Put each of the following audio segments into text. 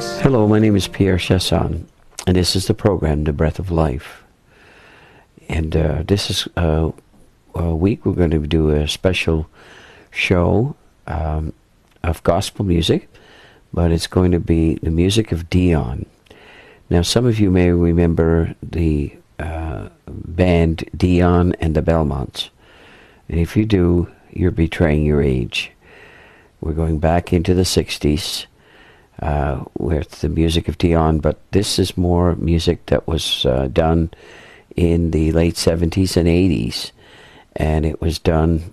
Hello, my name is Pierre Chasson, and this is the program, The Breath of Life. And this is a week we're going to do a special show of gospel music, but it's going to be the music of Dion. Now, some of you may remember the band Dion and the Belmonts. And if you do, you're betraying your age. We're going back into the 60s with the music of Dion, but this is more music that was done in the late 70s and 80s. And it was done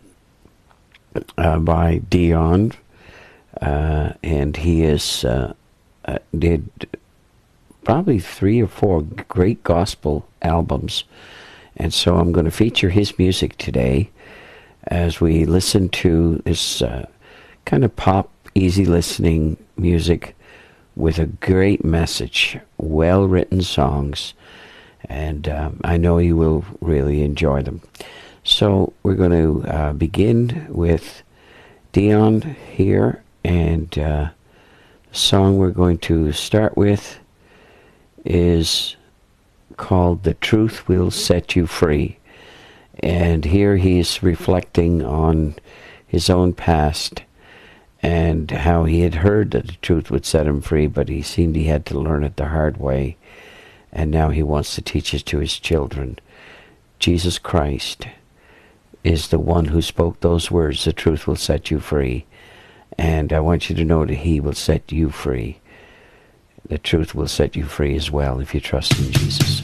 by Dion, and he did probably 3 or 4 great gospel albums. And so I'm going to feature his music today as we listen to this kind of pop, easy listening music with a great message, well-written songs, and I know you will really enjoy them. So we're going to begin with Dion here, and the song we're going to start with is called The Truth Will Set You Free. And here he's reflecting on his own past and how he had heard that the truth would set him free, but he seemed he had to learn it the hard way. And now he wants to teach it to his children. Jesus Christ is the one who spoke those words, the truth will set you free. And I want you to know that he will set you free. The truth will set you free as well if you trust in Jesus.